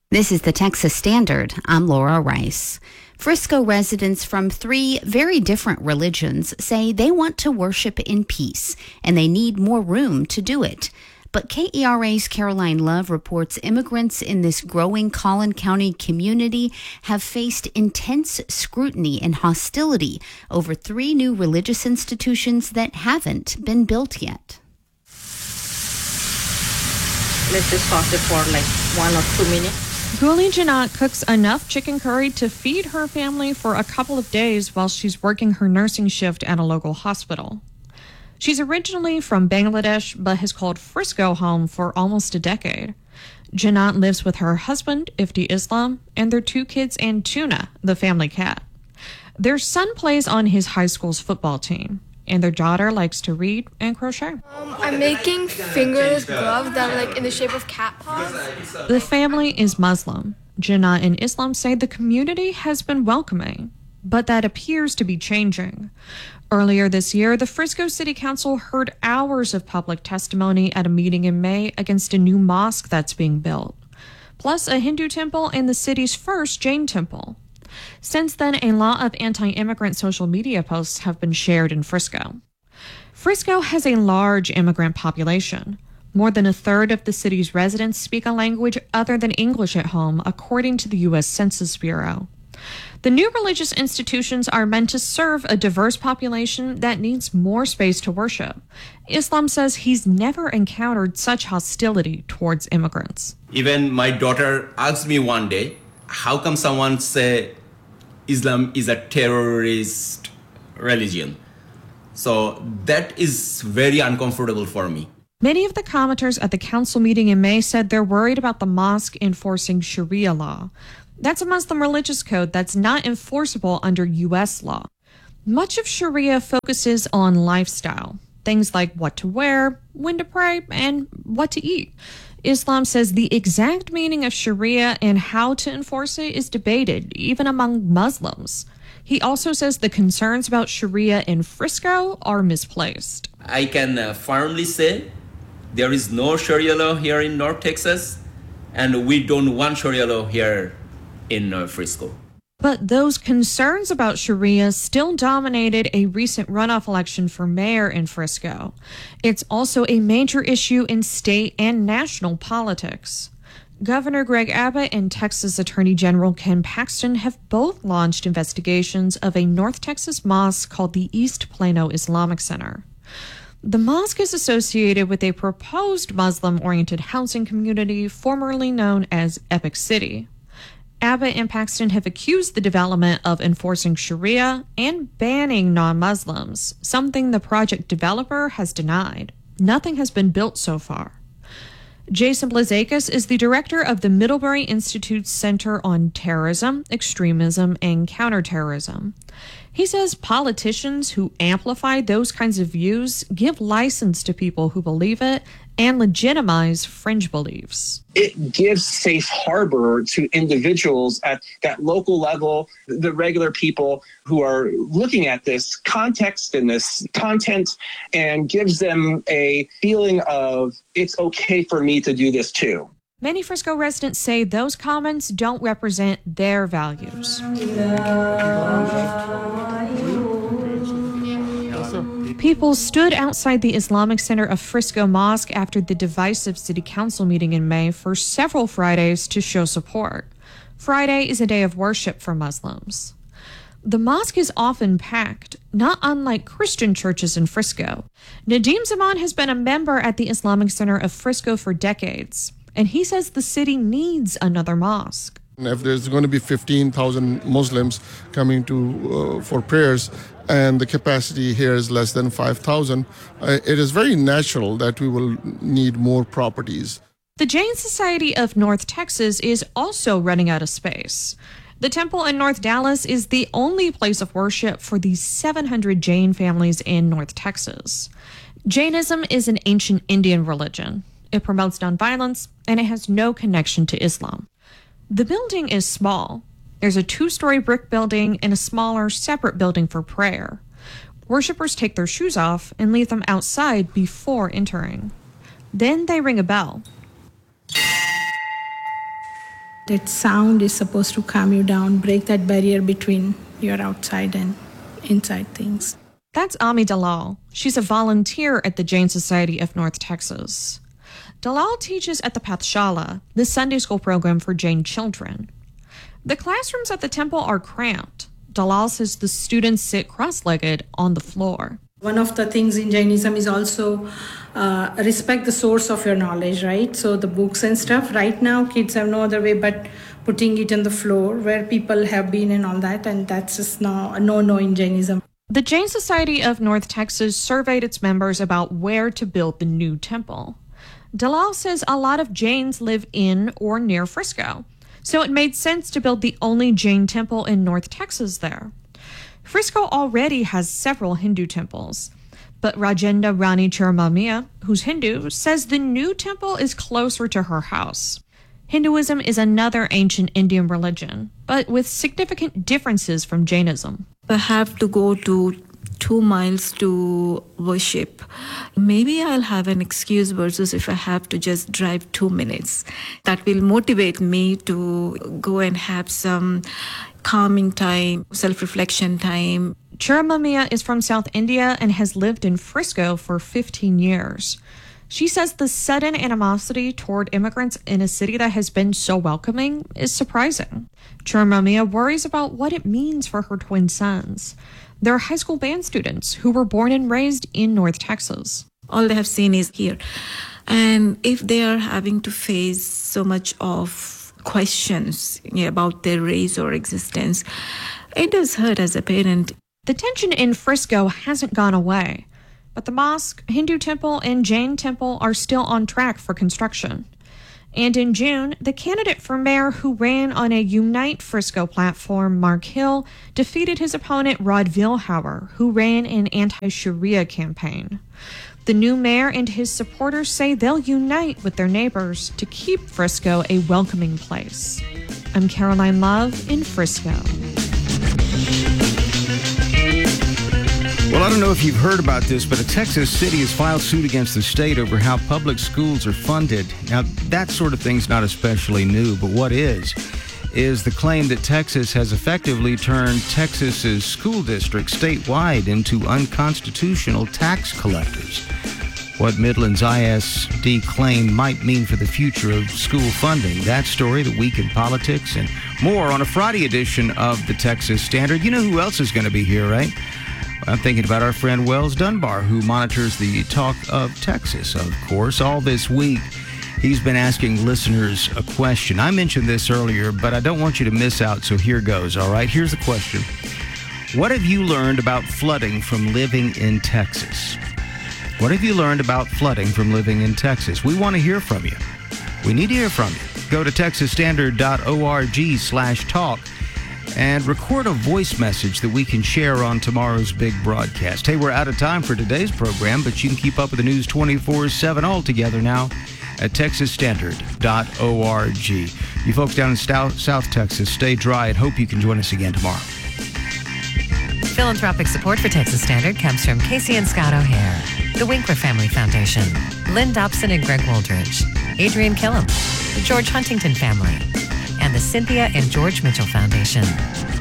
This is the Texas Standard. I'm Laura Rice. Frisco residents from 3 very different religions say they want to worship in peace, and they need more room to do it. But KERA's Caroline Love reports immigrants in this growing Collin County community have faced intense scrutiny and hostility over 3 new religious institutions that haven't been built yet. Let's just sauce it for like 1 or 2 minutes. Guli Janat cooks enough chicken curry to feed her family for a couple of days while she's working her nursing shift at a local hospital. She's originally from Bangladesh, but has called Frisco home for almost a decade. Janat lives with her husband, Ifti Islam, and their 2 kids and Tuna, the family cat. Their son plays on his high school's football team, and their daughter likes to read and crochet. I'm making fingerless gloves that are like in the shape of cat paws. The family is Muslim. Janat and Islam say the community has been welcoming, but that appears to be changing. Earlier this year, the Frisco City Council heard hours of public testimony at a meeting in May against a new mosque that's being built, plus a Hindu temple and the city's first Jain temple. Since then, a lot of anti-immigrant social media posts have been shared in Frisco. Frisco has a large immigrant population. More than a third of the city's residents speak a language other than English at home, according to the U.S. Census Bureau. The new religious institutions are meant to serve a diverse population that needs more space to worship. Islam says he's never encountered such hostility towards immigrants. Even my daughter asked me one day, how come someone say Islam is a terrorist religion? So that is very uncomfortable for me. Many of the commenters at the council meeting in May said they're worried about the mosque enforcing Sharia law. That's a Muslim religious code that's not enforceable under U.S. law. Much of Sharia focuses on lifestyle, things like what to wear, when to pray, and what to eat. Islam says the exact meaning of Sharia and how to enforce it is debated, even among Muslims. He also says the concerns about Sharia in Frisco are misplaced. I can firmly say there is no Sharia law here in North Texas, and we don't want Sharia law here in Frisco. But those concerns about Sharia still dominated a recent runoff election for mayor in Frisco. It's also a major issue in state and national politics. Governor Greg Abbott and Texas Attorney General Ken Paxton have both launched investigations of a North Texas mosque called the East Plano Islamic Center. The mosque is associated with a proposed Muslim-oriented housing community formerly known as Epic City. Abbott and Paxton have accused the development of enforcing Sharia and banning non-Muslims, something the project developer has denied. Nothing has been built so far. Jason Blazakis is the director of the Middlebury Institute's Center on Terrorism, Extremism, and Counterterrorism. He says politicians who amplify those kinds of views give license to people who believe it and legitimize fringe beliefs. It gives safe harbor to individuals at that local level, the regular people who are looking at this context and this content, and gives them a feeling of it's okay for me to do this too. Many Frisco residents say those comments don't represent their values. People stood outside the Islamic Center of Frisco Mosque after the divisive city council meeting in May for several Fridays to show support. Friday is a day of worship for Muslims. The mosque is often packed, not unlike Christian churches in Frisco. Nadim Zaman has been a member at the Islamic Center of Frisco for decades, and he says the city needs another mosque. If there's going to be 15,000 Muslims coming to for prayers, and the capacity here is less than 5,000, it is very natural that we will need more properties. The Jain Society of North Texas is also running out of space. The temple in North Dallas is the only place of worship for the 700 Jain families in North Texas. Jainism is an ancient Indian religion. It promotes nonviolence, and it has no connection to Islam. The building is small. There's a 2-story brick building and a smaller, separate building for prayer. Worshippers take their shoes off and leave them outside before entering. Then they ring a bell. That sound is supposed to calm you down, break that barrier between your outside and inside things. That's Ami Dalal. She's a volunteer at the Jain Society of North Texas. Dalal teaches at the Pathshala, the Sunday school program for Jain children. The classrooms at the temple are cramped. Dalal says the students sit cross-legged on the floor. One of the things in Jainism is also respect the source of your knowledge, right? So the books and stuff, right now kids have no other way but putting it on the floor where people have been and all that, and that's just now a no-no in Jainism. The Jain Society of North Texas surveyed its members about where to build the new temple. Dalal says a lot of Jains live in or near Frisco, so it made sense to build the only Jain temple in North Texas there. Frisco already has several Hindu temples, but Rajendra Rani Churamamiya, who's Hindu, says the new temple is closer to her house. Hinduism is another ancient Indian religion, but with significant differences from Jainism. I have to go to 2 miles to worship. Maybe I'll have an excuse versus if I have to just drive 2 minutes. That will motivate me to go and have some calming time, self-reflection time. Churamamiya is from South India and has lived in Frisco for 15 years. She says the sudden animosity toward immigrants in a city that has been so welcoming is surprising. Churamamiya worries about what it means for her twin sons. They're high school band students who were born and raised in North Texas. All they have seen is here. And if they are having to face so much of questions about their race or existence, it does hurt as a parent. The tension in Frisco hasn't gone away, but the mosque, Hindu temple, and Jain temple are still on track for construction. And in June, the candidate for mayor who ran on a Unite Frisco platform, Mark Hill, defeated his opponent Rod Vilhauer, who ran an anti-Sharia campaign. The new mayor and his supporters say they'll unite with their neighbors to keep Frisco a welcoming place. I'm Caroline Love in Frisco. Well, I don't know if you've heard about this, but a Texas city has filed suit against the state over how public schools are funded. Now, that sort of thing's not especially new, but what is the claim that Texas has effectively turned Texas's school districts statewide into unconstitutional tax collectors. What Midland's ISD claim might mean for the future of school funding. That story, the week in politics, and more on a Friday edition of the Texas Standard. You know who else is going to be here, right? I'm thinking about our friend Wells Dunbar, who monitors the Talk of Texas, of course. All this week, he's been asking listeners a question. I mentioned this earlier, but I don't want you to miss out, so here goes, all right? Here's the question. What have you learned about flooding from living in Texas? What have you learned about flooding from living in Texas? We want to hear from you. We need to hear from you. Go to texasstandard.org/talk. and record a voice message that we can share on tomorrow's big broadcast. Hey, we're out of time for today's program, but you can keep up with the news 24/7 all together now at texasstandard.org. You folks down in South Texas, stay dry and hope you can join us again tomorrow. Philanthropic support for Texas Standard comes from Casey and Scott O'Hare, the Winkler Family Foundation, Lynn Dobson and Greg Wooldridge, Adrian Killam, the George Huntington family, and the Cynthia and George Mitchell Foundation.